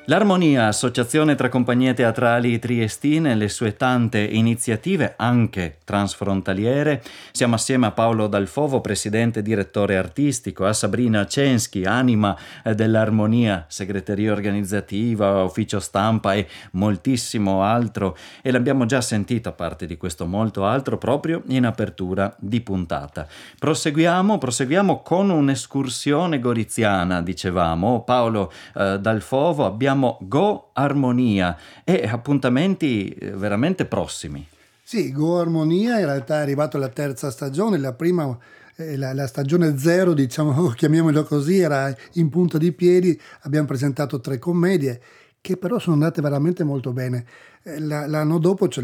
L'Armonia, associazione tra compagnie teatrali triestine e le sue tante iniziative, anche transfrontaliere. Siamo assieme a Paolo Dalfovo, presidente e direttore artistico, a Sabrina Censchi, anima dell'Armonia, segreteria organizzativa, ufficio stampa e moltissimo altro. E l'abbiamo già sentito, a parte di questo molto altro, proprio in apertura di puntata. Proseguiamo con un'escursione goriziana, dicevamo. Paolo Dalfovo, abbiamo Go Armonia e appuntamenti veramente prossimi. Sì, Go Armonia in realtà è arrivato alla terza stagione, la prima, la stagione zero, diciamo, chiamiamola così, era in punta di piedi, abbiamo presentato 3 commedie che però sono andate veramente molto bene. L'anno dopo, cioè